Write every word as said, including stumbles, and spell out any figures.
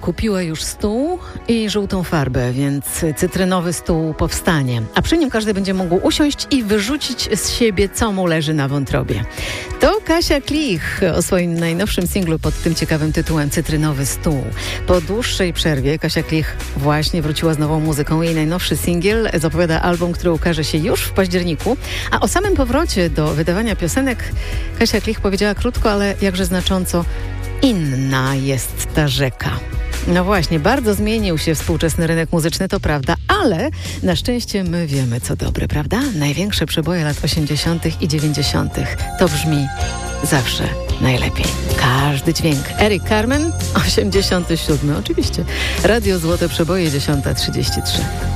kupiła już stół i żółtą farbę, więc cytrynowy stół powstanie. A przy nim każdy będzie mógł usiąść i wyrzucić z siebie, co mu leży na wątrobie. To Kasia Klich o swoim najnowszym singlu pod tym ciekawym tytułem Cytrynowy stół. Po dłuższej przerwie Kasia Klich właśnie wróciła z nową muzyką. Jej najnowszy singiel zapowiada album, który ukaże się już w październiku. A o samym powrocie do wydawania piosenek Kasia Klich powiedziała krótko, ale jakże znacząco: inna jest ta rzeka. No właśnie, bardzo zmienił się współczesny rynek muzyczny, to prawda, ale na szczęście my wiemy, co dobre, prawda? Największe przeboje lat osiemdziesiątych i dziewięćdziesiątych. To brzmi zawsze najlepiej. Każdy dźwięk. Eric Carmen, osiemdziesiąty siódmy, oczywiście. Radio Złote Przeboje, dziesiąta trzydzieści trzy.